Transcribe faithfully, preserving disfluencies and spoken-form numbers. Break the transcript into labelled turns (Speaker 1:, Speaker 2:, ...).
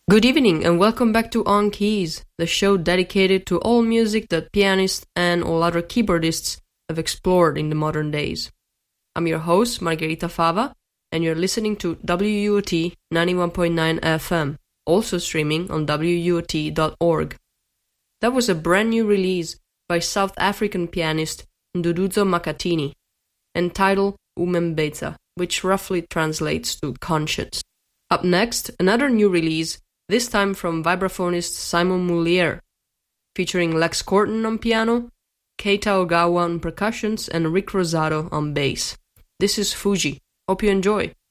Speaker 1: Good evening and welcome back to On Keys, the show dedicated to all music that pianists and all other keyboardists have explored in the modern days. I'm your host, Margherita Fava, and you're listening to W U O T ninety-one point nine F M, also streaming on W U O T dot org. That was a brand new release by South African pianist Nduduzo Makhathini, entitled Umembetsa, which roughly translates to conscience. Up next, another new release, this time from vibraphonist Simon Moulier, featuring Lex Corton on piano, Keita Ogawa on percussions, and Rick Rosato on bass. This is Fuji. Hope you enjoy.